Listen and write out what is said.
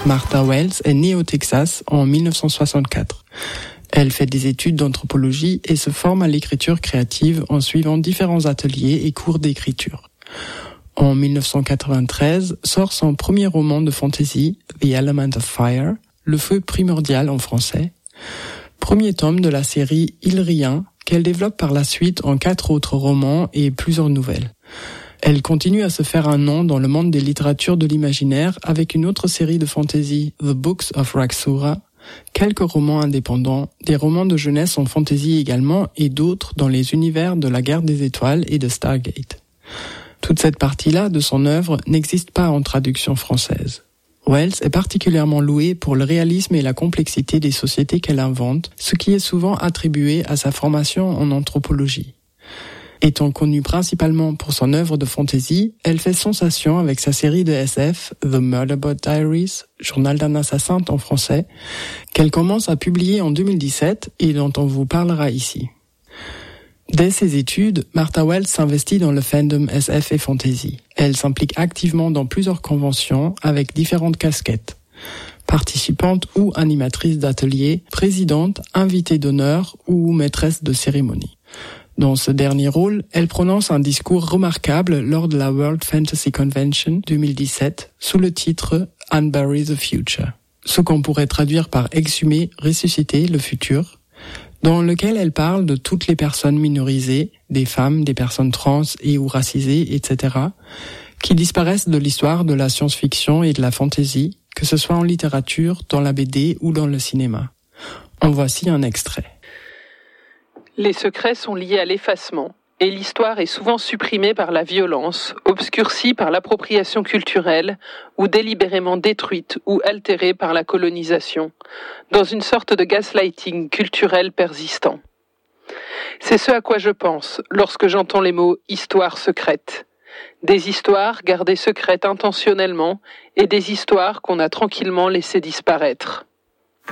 Martha Wells est née au Texas en 1964. Elle fait des études d'anthropologie et se forme à l'écriture créative en suivant différents ateliers et cours d'écriture. En 1993, sort son premier roman de fantasy, The Element of Fire, Le feu primordial en français, premier tome de la série Ilrien, qu'elle développe par la suite en 4 autres romans et plusieurs nouvelles. Elle continue à se faire un nom dans le monde des littératures de l'imaginaire avec une autre série de fantasy, The Books of Raksura, quelques romans indépendants, des romans de jeunesse en fantasy également et d'autres dans les univers de la Guerre des Étoiles et de Stargate. Toute cette partie-là de son œuvre n'existe pas en traduction française. Wells est particulièrement louée pour le réalisme et la complexité des sociétés qu'elle invente, ce qui est souvent attribué à sa formation en anthropologie. Étant connue principalement pour son œuvre de fantasy, elle fait sensation avec sa série de SF, The Murderbot Diaries, Journal d'un assassin en français, qu'elle commence à publier en 2017 et dont on vous parlera ici. Dès ses études, Martha Wells s'investit dans le fandom SF et fantasy. Elle s'implique activement dans plusieurs conventions avec différentes casquettes. Participante ou animatrice d'ateliers, présidente, invitée d'honneur ou maîtresse de cérémonie. Dans ce dernier rôle, elle prononce un discours remarquable lors de la World Fantasy Convention 2017 sous le titre « Unbury the Future », ce qu'on pourrait traduire par « exhumer, ressusciter le futur », dans lequel elle parle de toutes les personnes minorisées, des femmes, des personnes trans et ou racisées, etc., qui disparaissent de l'histoire de la science-fiction et de la fantasy, que ce soit en littérature, dans la BD ou dans le cinéma. En voici un extrait. Les secrets sont liés à l'effacement, et l'histoire est souvent supprimée par la violence, obscurcie par l'appropriation culturelle, ou délibérément détruite ou altérée par la colonisation, dans une sorte de gaslighting culturel persistant. C'est ce à quoi je pense lorsque j'entends les mots « histoire secrète ». Des histoires gardées secrètes intentionnellement et des histoires qu'on a tranquillement laissées disparaître.